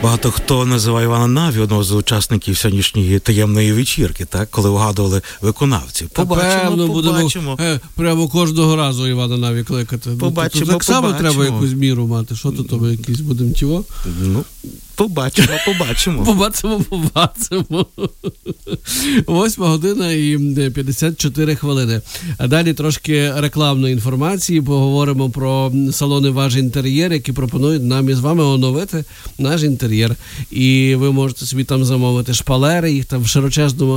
Багато хто називає Івана Наві, одного з учасників сьогоднішньої таємної вечірки, так? Коли вгадували виконавців. Побачимо. Прямо кожного разу Івана Наві кликати. Побачимо. Так само треба якусь міру мати. Що тут ми якісь будемо чого? Ну, побачимо. Побачимо. 8:54 хвилини. А далі трошки рекламної інформації. Поговоримо про салони «Ваш інтер'єр», які пропонують нам із вами оновити наш інтер'єр. І ви можете собі там замовити шпалери, їх там в широчезному